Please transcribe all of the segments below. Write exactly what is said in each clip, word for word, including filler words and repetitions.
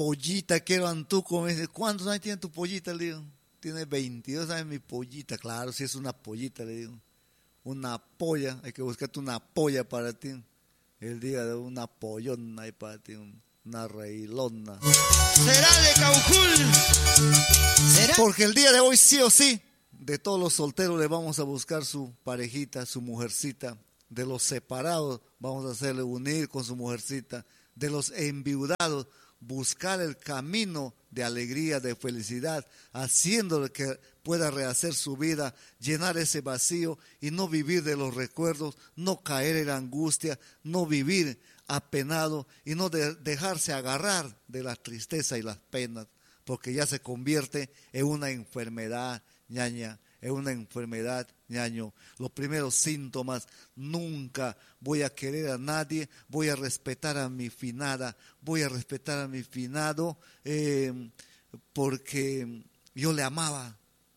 pollita quiero Antuco. Me dice, ¿cuántos años tiene tu pollita? Le digo, tiene veintidós años mi pollita. Claro, si es una pollita, le digo. Una polla, hay que buscarte una polla para ti. El día de una pollona ahí para ti, una reilona. ¿Será de Caujul? ¿Será? Porque el día de hoy sí o sí, de todos los solteros le vamos a buscar su parejita, su mujercita. De los separados vamos a hacerle unir con su mujercita. De los enviudados, buscar el camino de alegría, de felicidad, haciéndole que pueda rehacer su vida, llenar ese vacío y no vivir de los recuerdos, no caer en angustia, no vivir apenado y no de dejarse agarrar de la tristeza y las penas, porque ya se convierte en una enfermedad, ñaña, en una enfermedad, ñaño. Los primeros síntomas, nunca voy a querer a nadie, voy a respetar a mi finada, voy a respetar a mi finado, eh, porque yo le amaba.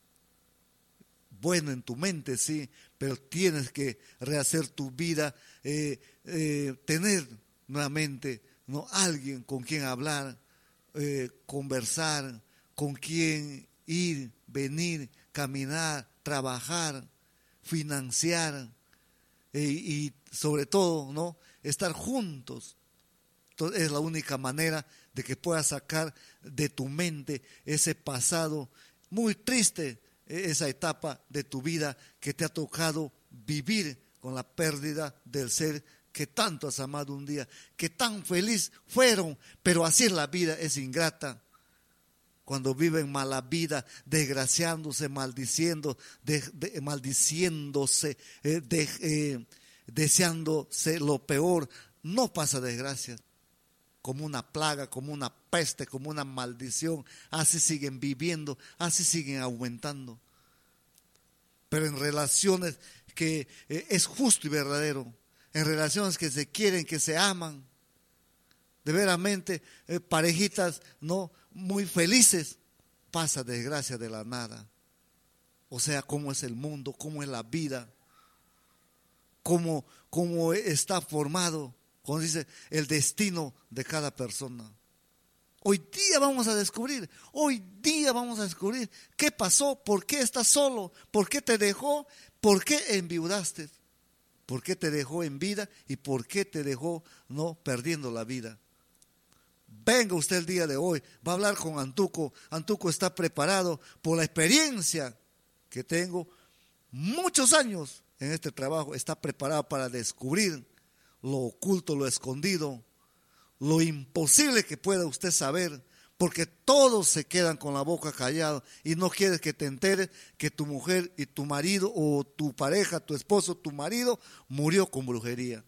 Bueno, en tu mente sí, pero tienes que rehacer tu vida, eh, eh, tener nuevamente, ¿no?, alguien con quien hablar, eh, conversar, con quien ir, venir, caminar, trabajar, financiar, eh, y sobre todo, ¿no?, estar juntos. Entonces, es la única manera de que puedas sacar de tu mente ese pasado muy triste, esa etapa de tu vida que te ha tocado vivir con la pérdida del ser que tanto has amado un día, que tan feliz fueron, pero así es la vida, es ingrata. Cuando viven mala vida, desgraciándose, maldiciendo, de, de, maldiciéndose, eh, de, eh, deseándose lo peor, no pasa desgracia. Como una plaga, como una peste, como una maldición, así siguen viviendo, así siguen aumentando. Pero en relaciones que eh, es justo y verdadero, en relaciones que se quieren, que se aman, de veramente eh, parejitas no muy felices, pasa desgracia de la nada. O sea, cómo es el mundo, cómo es la vida, cómo, cómo está formado, como dice, el destino de cada persona. Hoy día vamos a descubrir, hoy día vamos a descubrir qué pasó, por qué estás solo, por qué te dejó, por qué enviudaste, por qué te dejó en vida y por qué te dejó no perdiendo la vida. Venga usted el día de hoy, va a hablar con Antuco. Antuco está preparado por la experiencia que tengo, muchos años en este trabajo, está preparado para descubrir lo oculto, lo escondido, lo imposible que pueda usted saber, porque todos se quedan con la boca callada y no quieres que te enteres que tu mujer y tu marido o tu pareja, tu esposo, tu marido murió con brujería.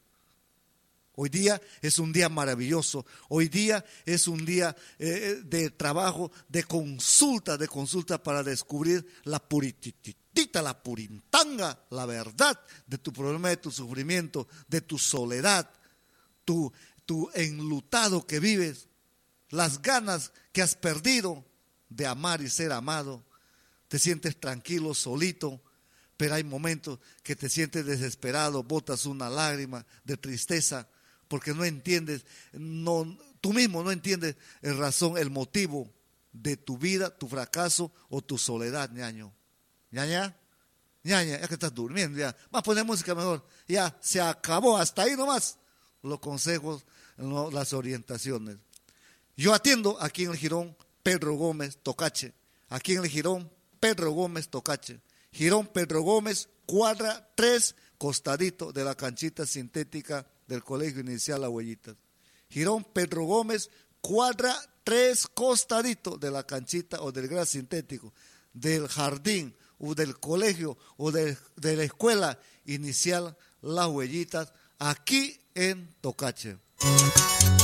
Hoy día es un día maravilloso, hoy día es un día eh, de trabajo, de consulta, de consulta para descubrir la purititita, la purintanga, la verdad de tu problema, de tu sufrimiento, de tu soledad, tu, tu enlutado que vives, las ganas que has perdido de amar y ser amado. Te sientes tranquilo, solito, pero hay momentos que te sientes desesperado, botas una lágrima de tristeza, porque no entiendes, no, tú mismo no entiendes el razón, el motivo de tu vida, tu fracaso o tu soledad, ñaño. ¿Ñaña? Ñaña, ya que estás durmiendo, ya. Vamos a poner música mejor. Ya, se acabó, hasta ahí nomás los consejos, no, las orientaciones. Yo atiendo aquí en el Jirón Pedro Gómez Tocache. Aquí en el Jirón Pedro Gómez Tocache. Jirón Pedro Gómez, cuadra tres, costadito de la canchita sintética del Colegio Inicial La Huellitas. Jirón Pedro Gómez, cuadra tres, costadito de la canchita o del gras sintético, del jardín o del colegio o de, de la Escuela Inicial Las Huellitas, aquí en Tocache.